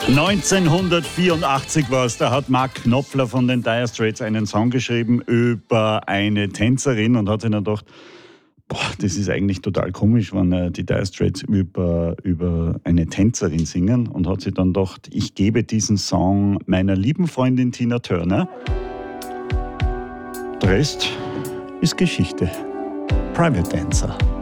1984 war es, da hat Mark Knopfler von den Dire Straits einen Song geschrieben über eine Tänzerin und hat sich dann gedacht, das ist eigentlich total komisch, wenn die Dire Straits über eine Tänzerin singen, und hat sich dann gedacht, ich gebe diesen Song meiner lieben Freundin Tina Turner. Der Rest ist Geschichte. Private Dancer.